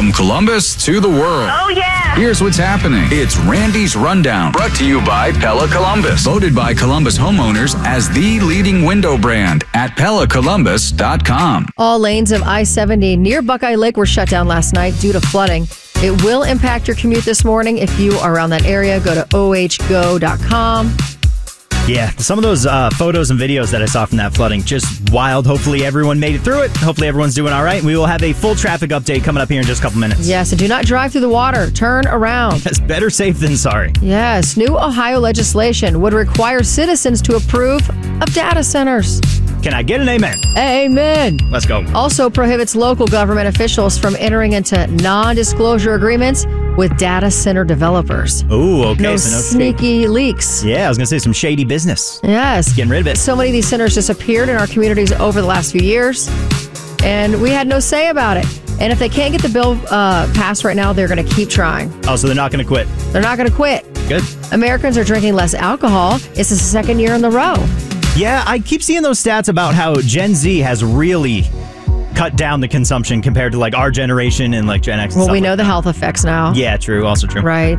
From Columbus to the world. Oh, yeah. Here's what's happening. It's Randy's Rundown, brought to you by Pella Columbus. Voted by Columbus homeowners as the leading window brand at PellaColumbus.com. All lanes of I-70 near Buckeye Lake were shut down last night due to flooding. It will impact your commute this morning. If you are around that area, go to ohgo.com. Yeah, some of those photos and videos that I saw from that flooding, just wild. Hopefully everyone made it through it. Hopefully everyone's doing all right. We will have a full traffic update coming up here in just a couple minutes. Yes, and do not drive through the water. Turn around. That's better safe than sorry. Yes, new Ohio legislation would require citizens to approve of data centers. Can I get an amen? Amen. Let's go. Also prohibits local government officials from entering into non-disclosure agreements with data center developers. Ooh, okay. No So sneaky leaks. Yeah, I was going to say some shady business. Yes. Getting rid of it. So many of these centers disappeared in our communities over the last few years, and we had no say about it. And if they can't get the bill passed right now, they're going to keep trying. Oh, so they're not going to quit. They're not going to quit. Good. Americans are drinking less alcohol. It's the second year in a row. Yeah, I keep seeing those stats about how Gen Z has really cut down the consumption compared to like our generation and like Gen X. And Well, stuff we know like the that. health effects now. Yeah, true. Also true. Right.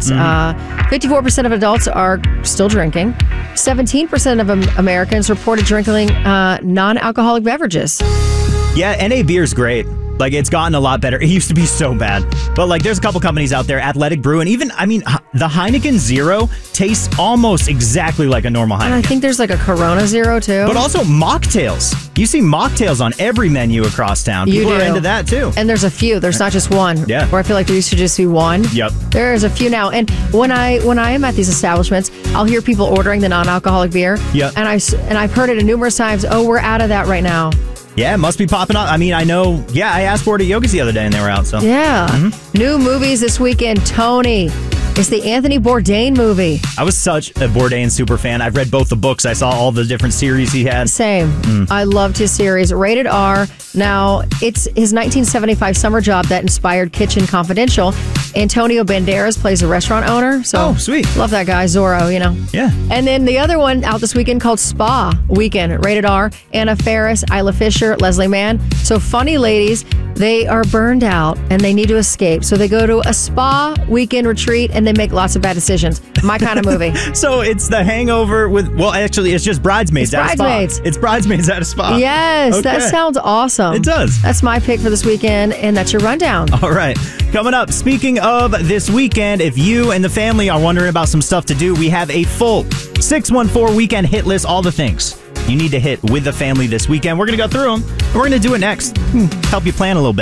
54% of adults are still drinking. 17% of Americans reported drinking non-alcoholic beverages. Yeah, NA beer's great. Like, it's gotten a lot better. It used to be so bad. But, like, there's a couple companies out there, Athletic Brew, and even, I mean, the Heineken Zero tastes almost exactly like a normal And I Heineken. think there's like a Corona Zero, too. But also mocktails. You see mocktails on every menu across town. You People are do. into that, too. And there's a few. There's not just one. Yeah. Where I feel like there used to just be one. Yep. There's a few now. And when I am at these establishments, I'll hear people ordering the non-alcoholic beer. Yep. And I've heard it numerous times. Oh, we're out of that right now. Yeah, it must be popping up. I mean, I know. Yeah, I asked for it at Yoga's the other day and they were out, so. Yeah. New movies this weekend. Tony. It's the Anthony Bourdain movie. I was such a Bourdain super fan. I've read both the books. I saw all the different series he had. Same. I loved his series. Rated R. Now, it's his 1975 summer job that inspired Kitchen Confidential. Antonio Banderas plays a restaurant owner. So Oh, sweet. Love that guy, Zorro, you know. Yeah. And then the other one out this weekend called Spa Weekend. Rated R. Anna Faris, Isla Fisher, Leslie Mann. So funny ladies, they are burned out and they need to escape. So they go to a spa weekend retreat and they make lots of bad decisions. My kind of movie. So it's The Hangover with, well, actually, it's just Bridesmaids It's at a spa. Bridesmaids. It's Bridesmaids at a spa. Yes, that Okay. sounds awesome. It does. That's my pick for this weekend, and that's your rundown. All right. Coming up, speaking of this weekend, if you and the family are wondering about some stuff to do, we have a full 614 weekend hit list, all the things you need to hit with the family this weekend. We're going to go through them, and we're going to do it next. Help you plan a little bit.